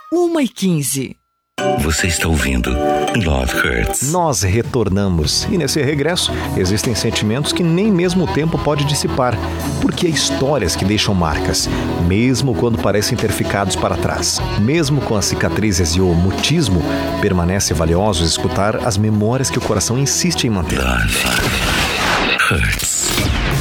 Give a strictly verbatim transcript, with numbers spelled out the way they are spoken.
uma e quinze. Você está ouvindo Love Hurts. Nós retornamos e nesse regresso existem sentimentos que nem mesmo o tempo pode dissipar, porque há histórias que deixam marcas, mesmo quando parecem ter ficado para trás. Mesmo com as cicatrizes e o mutismo, permanece valioso escutar as memórias que o coração insiste em manter. Love Hurts.